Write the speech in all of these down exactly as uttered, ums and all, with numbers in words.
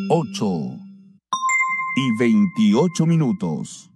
ocho y veintiocho minutos.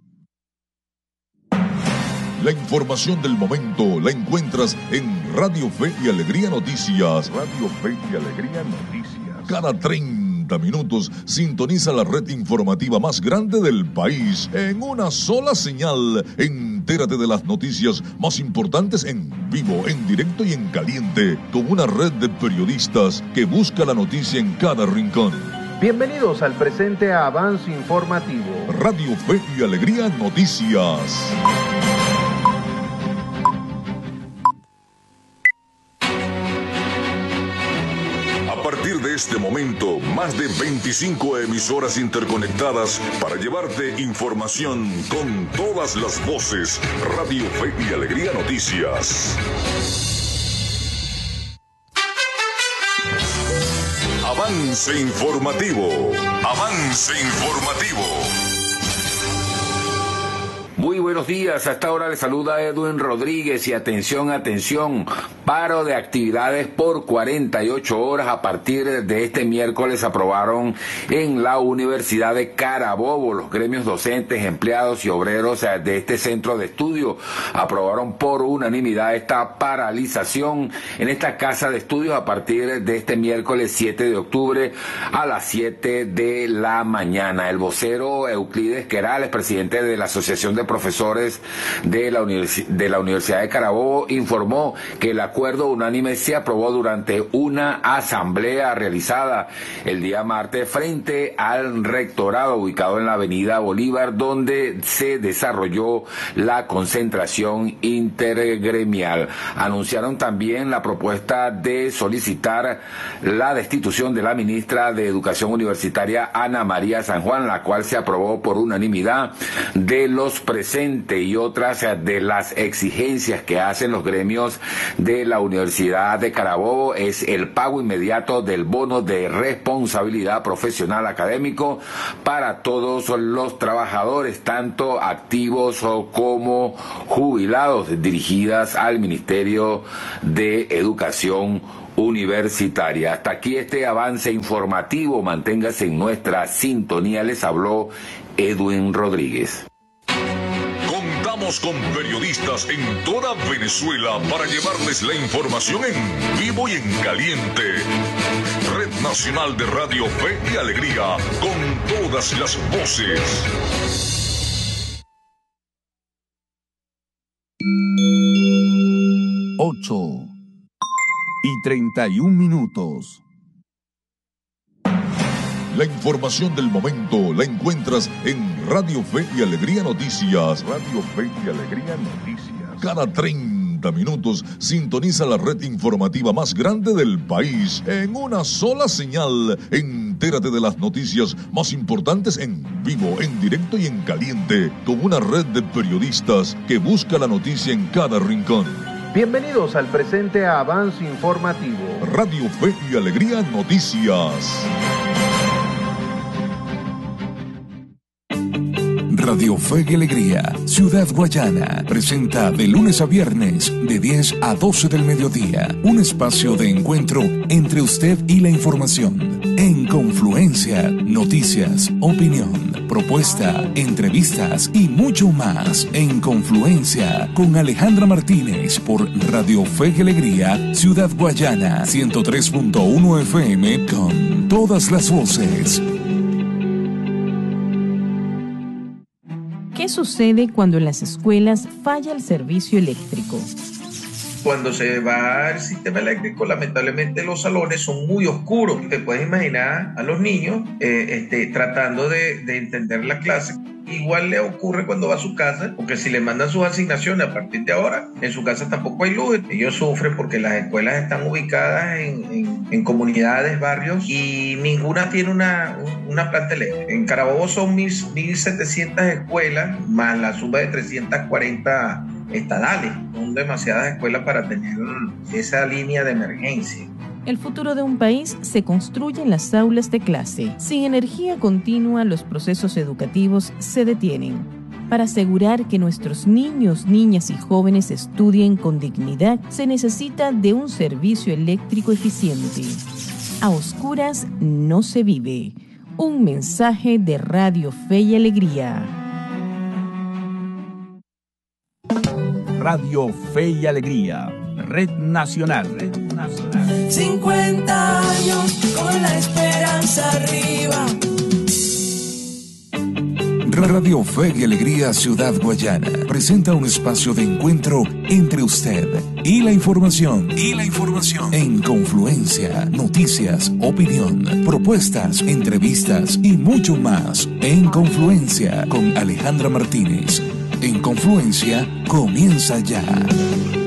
La información del momento la encuentras en Radio Fe y Alegría Noticias. Radio Fe y Alegría Noticias. Cada treinta minutos sintoniza la red informativa más grande del país en una sola señal. Entérate de las noticias más importantes en vivo, en directo y en caliente, con una red de periodistas que busca la noticia en cada rincón. Bienvenidos al presente avance informativo. Radio Fe y Alegría Noticias. A partir de este momento, más de veinticinco emisoras interconectadas para llevarte información con todas las voces. Radio Fe y Alegría Noticias. Avance informativo. Avance informativo. Muy buenos días, a esta hora le saluda Edwin Rodríguez y atención, atención, paro de actividades por cuarenta y ocho horas a partir de este miércoles aprobaron en la Universidad de Carabobo. Los gremios docentes, empleados y obreros de este centro de estudio aprobaron por unanimidad esta paralización en esta casa de estudios a partir de este miércoles siete de octubre a las siete de la mañana. El vocero Euclides Querales, presidente de la Asociación de Profesores de la, Universi- de la Universidad de Carabobo, informó que el acuerdo unánime se aprobó durante una asamblea realizada el día martes frente al rectorado ubicado en la avenida Bolívar, donde se desarrolló la concentración intergremial. Anunciaron también la propuesta de solicitar la destitución de la ministra de Educación Universitaria, Ana María San Juan, la cual se aprobó por unanimidad de los presente, y otras de las exigencias que hacen los gremios de la Universidad de Carabobo es el pago inmediato del bono de responsabilidad profesional académico para todos los trabajadores, tanto activos como jubilados, dirigidas al Ministerio de Educación Universitaria. Hasta aquí este avance informativo. Manténgase en nuestra sintonía. Les habló Edwin Rodríguez. Contamos con periodistas en toda Venezuela para llevarles la información en vivo y en caliente. Red Nacional de Radio Fe y Alegría, con todas las voces. Ocho y treinta y un minutos. La información del momento la encuentras en Radio Fe y Alegría Noticias. Radio Fe y Alegría Noticias. Cada treinta minutos sintoniza la red informativa más grande del país en una sola señal. Entérate de las noticias más importantes en vivo, en directo y en caliente, con una red de periodistas que busca la noticia en cada rincón. Bienvenidos al presente avance informativo. Radio Fe y Alegría Noticias. Radio Fe y Alegría, Ciudad Guayana, presenta de lunes a viernes, de diez a doce del mediodía, un espacio de encuentro entre usted y la información. En Confluencia, noticias, opinión, propuesta, entrevistas y mucho más. En Confluencia, con Alejandra Martínez, por Radio Fe y Alegría, Ciudad Guayana, ciento tres punto uno F M, con todas las voces. ¿Qué sucede cuando en las escuelas falla el servicio eléctrico? Cuando se va el sistema eléctrico, lamentablemente los salones son muy oscuros. Te puedes imaginar a los niños eh, este, tratando de, de entender la clase. Igual le ocurre cuando va a su casa, porque si le mandan sus asignaciones a partir de ahora, en su casa tampoco hay luz. Ellos sufren porque las escuelas están ubicadas en, en, en comunidades, barrios, y ninguna tiene una, una planta eléctrica. En Carabobo son mil setecientas escuelas, más la suma de trescientas cuarenta estadales. Son demasiadas escuelas para tener esa línea de emergencia. El futuro de un país se construye en las aulas de clase. Sin energía continua, los procesos educativos se detienen. Para asegurar que nuestros niños, niñas y jóvenes estudien con dignidad, se necesita de un servicio eléctrico eficiente. A oscuras no se vive. Un mensaje de Radio Fe y Alegría. Radio Fe y Alegría, Red Nacional. Red Nacional. cincuenta años con la esperanza arriba. Radio Fe y Alegría Ciudad Guayana presenta un espacio de encuentro entre usted y la información. Y la información. En Confluencia, noticias, opinión, propuestas, entrevistas y mucho más. En Confluencia con Alejandra Martínez. En Confluencia comienza ya.